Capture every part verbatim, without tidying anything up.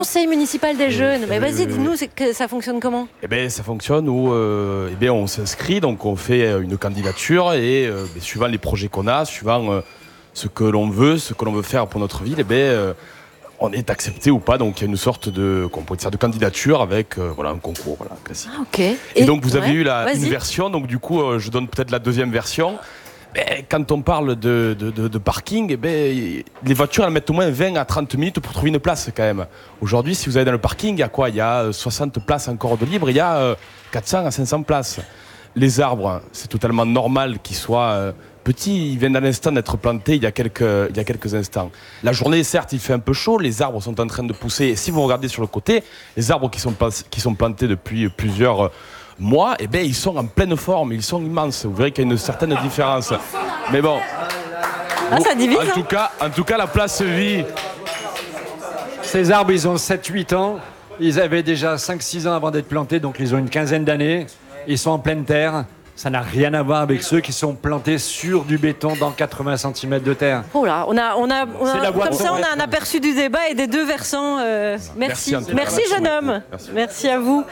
Conseil municipal des jeunes. Mais vas-y, dis-nous, c'est que ça fonctionne comment? Eh bien, ça fonctionne où euh, eh bien, on s'inscrit, donc on fait une candidature et euh, ben, suivant les projets qu'on a, suivant euh, ce que l'on veut, ce que l'on veut faire pour notre ville, eh bien, euh, on est accepté ou pas. Donc il y a une sorte de, qu'on pourrait dire, de candidature avec euh, voilà, un concours voilà, classique. Ah, ok. Et, et donc vous avez ouais, eu la, vas-y. une version, donc du coup euh, je donne peut-être la deuxième version. Ben, quand on parle de, de, de, de parking, eh ben, les voitures elles mettent au moins vingt à trente minutes pour trouver une place quand même. Aujourd'hui, si vous allez dans le parking, il y a quoi? Il y a soixante places encore de libre, il y a euh, quatre cents à cinq cents places. Les arbres, c'est totalement normal qu'ils soient euh, petits. Ils viennent à l'instant d'être plantés il y, a quelques, il y a quelques instants. La journée, certes, il fait un peu chaud, les arbres sont en train de pousser. Et si vous regardez sur le côté, les arbres qui sont, qui sont plantés depuis plusieurs... Euh, Moi, eh ben, ils sont en pleine forme, ils sont immenses. Vous verrez qu'il y a une certaine différence. Mais bon, Ah, ça divise, en, hein. tout cas, en tout cas, la place vit. Ces arbres, ils ont sept huit ans. Ils avaient déjà cinq six ans avant d'être plantés, donc ils ont une quinzaine d'années. Ils sont en pleine terre. Ça n'a rien à voir avec ceux qui sont plantés sur du béton dans quatre-vingts centimètres de terre. Oh là, on a, on a, on a C'est la voie comme de ça, on a convaincre. un aperçu du débat et des deux versants. euh, merci, Merci, merci, Antoine. jeune homme. Merci. Merci à vous.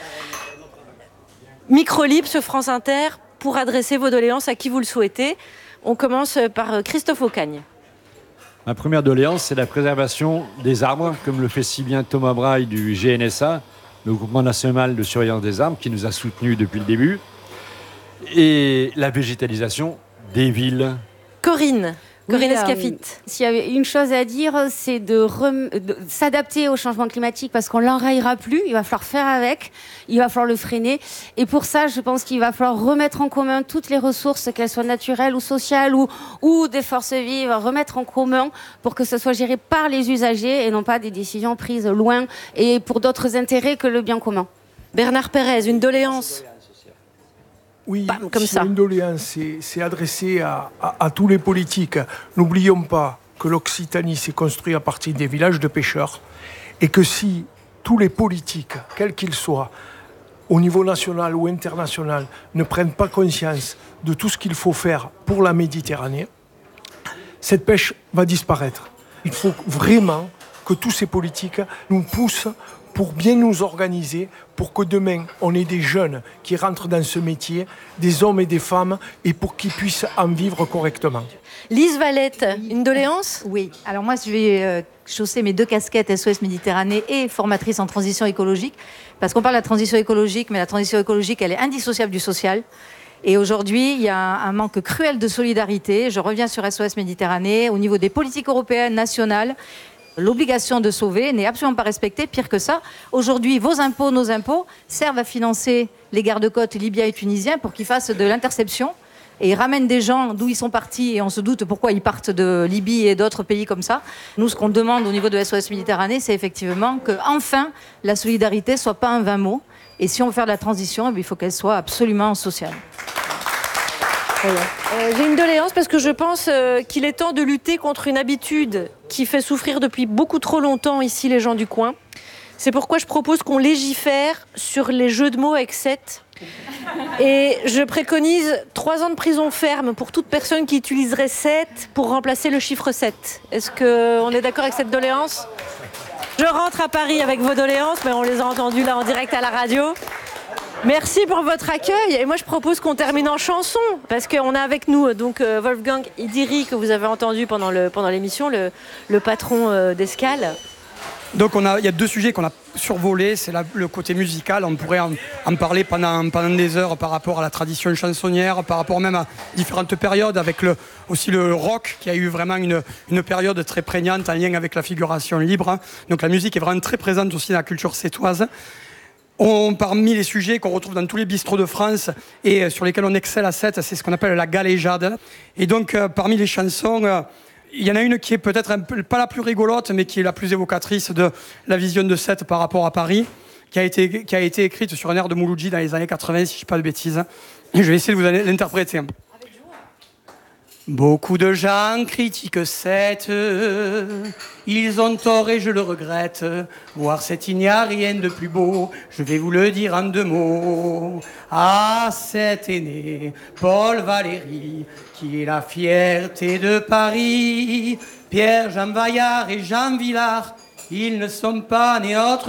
Micro libre sur France Inter pour adresser vos doléances à qui vous le souhaitez. On commence par Christophe Aucagne. Ma première doléance, c'est la préservation des arbres, comme le fait si bien Thomas Braille du G N S A, le Groupement National de Surveillance des Arbres, qui nous a soutenus depuis le début, et la végétalisation des villes. Corinne. Corinne Oui, Escafit. euh, S'il y avait une chose à dire, c'est de, rem- de s'adapter au changement climatique parce qu'on ne l'enrayera plus. Il va falloir faire avec, il va falloir le freiner. Et pour ça, je pense qu'il va falloir remettre en commun toutes les ressources, qu'elles soient naturelles ou sociales ou, ou des forces vives, remettre en commun pour que ce soit géré par les usagers et non pas des décisions prises loin et pour d'autres intérêts que le bien commun. Bernard Pérez, une doléance. Oui, Bam, comme c'est ça. une doléance, c'est, c'est adressé à, à- à tous les politiques. N'oublions pas que l'Occitanie s'est construite à partir des villages de pêcheurs et que si tous les politiques, quels qu'ils soient, au niveau national ou international, ne prennent pas conscience de tout ce qu'il faut faire pour la Méditerranée, cette pêche va disparaître. Il faut vraiment que tous ces politiques nous poussent pour bien nous organiser, pour que demain, on ait des jeunes qui rentrent dans ce métier, des hommes et des femmes, et pour qu'ils puissent en vivre correctement. Lise Valette, une doléance? Oui, alors moi je vais euh, chausser mes deux casquettes S O S Méditerranée et formatrice en transition écologique, parce qu'on parle de la transition écologique, mais la transition écologique elle est indissociable du social. Et aujourd'hui, il y a un, un manque cruel de solidarité. Je reviens sur S O S Méditerranée, au niveau des politiques européennes, nationales. L'obligation de sauver n'est absolument pas respectée. Pire que ça, aujourd'hui, vos impôts, nos impôts, servent à financer les gardes-côtes libyens et tunisiens pour qu'ils fassent de l'interception et ils ramènent des gens d'où ils sont partis et on se doute pourquoi ils partent de Libye et d'autres pays comme ça. Nous, ce qu'on demande au niveau de S O S Méditerranée, c'est effectivement que, enfin, la solidarité soit pas un vain mot. Et si on veut faire de la transition, eh bien, il faut qu'elle soit absolument sociale. Voilà. Euh, j'ai une doléance parce que je pense euh, qu'il est temps de lutter contre une habitude qui fait souffrir depuis beaucoup trop longtemps ici les gens du coin. C'est pourquoi je propose qu'on légifère sur les jeux de mots avec sept. Et je préconise trois ans de prison ferme pour toute personne qui utiliserait sept pour remplacer le chiffre sept. Est-ce qu'on est d'accord avec cette doléance? Je rentre à Paris avec vos doléances, mais on les a entendues là en direct à la radio. Merci pour votre accueil. Et moi, je propose qu'on termine en chanson, parce qu'on a avec nous donc euh, Wolfgang Idiri, que vous avez entendu pendant, le, pendant l'émission, le, le patron euh, d'Escale. Donc on a, il y a deux sujets qu'on a survolés, c'est la, le côté musical, on pourrait en, en parler pendant, pendant des heures par rapport à la tradition chansonnière, par rapport même à différentes périodes, avec le, aussi le rock qui a eu vraiment une, une période très prégnante en lien avec la figuration libre. Donc la musique est vraiment très présente aussi dans la culture sétoise. On, parmi les sujets qu'on retrouve dans tous les bistrots de France et sur lesquels on excelle à Sète, c'est ce qu'on appelle la galéjade. Et donc euh, parmi les chansons... Euh, il y en a une qui est peut-être un peu, pas la plus rigolote, mais qui est la plus évocatrice de la vision de Sète par rapport à Paris, qui a été, qui a été écrite sur un air de Mouloudji dans les années quatre-vingts, si je ne dis pas de bêtises. Et je vais essayer de vous l'interpréter. Beaucoup de gens critiquent Sète, ils ont tort et je le regrette. Voir Sète, il n'y a rien de plus beau, je vais vous le dire en deux mots. À Sète est né Paul Valéry, qui est la fierté de Paris. Pierre, Jean Vaillard et Jean Villard, Ils ne sont pas nés autres